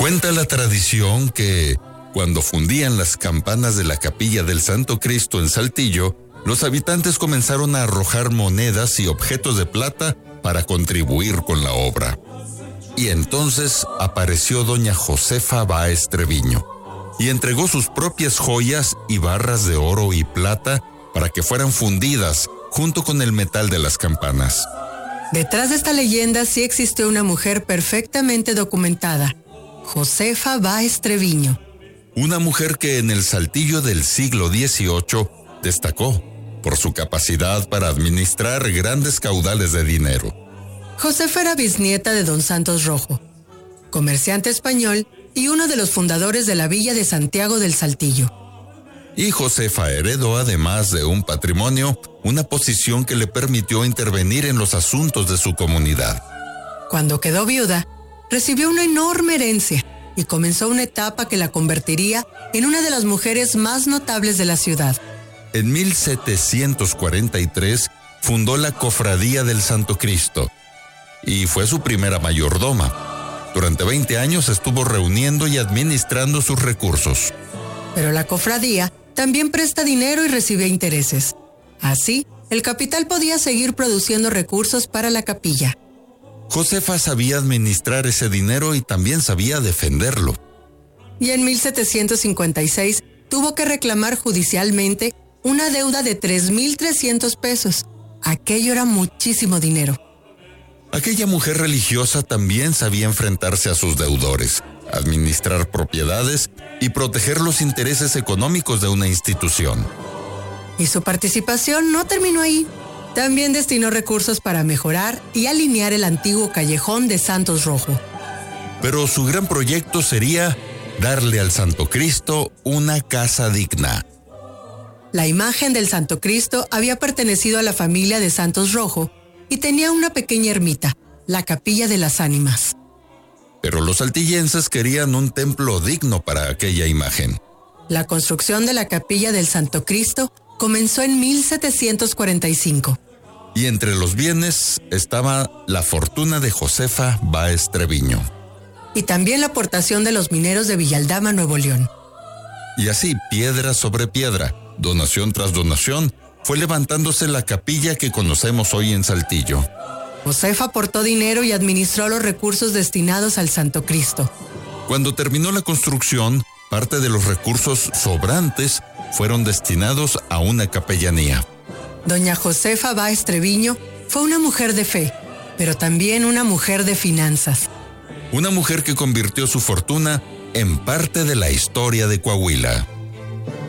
Cuenta la tradición que, cuando fundían las campanas de la capilla del Santo Cristo en Saltillo, los habitantes comenzaron a arrojar monedas y objetos de plata para contribuir con la obra. Y entonces apareció doña Josefa Báez Treviño y entregó sus propias joyas y barras de oro y plata para que fueran fundidas junto con el metal de las campanas. Detrás de esta leyenda sí existió una mujer perfectamente documentada, Josefa Báez Treviño. Una mujer que en el Saltillo del siglo XVIII destacó por su capacidad para administrar grandes caudales de dinero. Josefa era bisnieta de don Santos Rojo, comerciante español y uno de los fundadores de la villa de Santiago del Saltillo. Y Josefa heredó, además de un patrimonio, una posición que le permitió intervenir en los asuntos de su comunidad. Cuando quedó viuda, recibió una enorme herencia y comenzó una etapa que la convertiría en una de las mujeres más notables de la ciudad. En 1743 fundó la Cofradía del Santo Cristo y fue su primera mayordoma. Durante 20 años estuvo reuniendo y administrando sus recursos. Pero la cofradía también presta dinero y recibe intereses. Así, el capital podía seguir produciendo recursos para la capilla. Josefa sabía administrar ese dinero y también sabía defenderlo. Y en 1756 tuvo que reclamar judicialmente una deuda de 3,300 pesos. Aquello era muchísimo dinero. Aquella mujer religiosa también sabía enfrentarse a sus deudores, administrar propiedades y proteger los intereses económicos de una institución. Y su participación no terminó ahí. También destinó recursos para mejorar y alinear el antiguo callejón de Santos Rojo. Pero su gran proyecto sería darle al Santo Cristo una casa digna. La imagen del Santo Cristo había pertenecido a la familia de Santos Rojo y tenía una pequeña ermita, la Capilla de las Ánimas. Pero los saltillenses querían un templo digno para aquella imagen. La construcción de la Capilla del Santo Cristo comenzó en 1745. Y entre los bienes estaba la fortuna de Josefa Báez Treviño. Y también la aportación de los mineros de Villaldama, Nuevo León. Y así, piedra sobre piedra, donación tras donación, fue levantándose la capilla que conocemos hoy en Saltillo. Josefa aportó dinero y administró los recursos destinados al Santo Cristo. Cuando terminó la construcción, parte de los recursos sobrantes fueron destinados a una capellanía. Doña Josefa Báez Treviño fue una mujer de fe, pero también una mujer de finanzas. Una mujer que convirtió su fortuna en parte de la historia de Coahuila.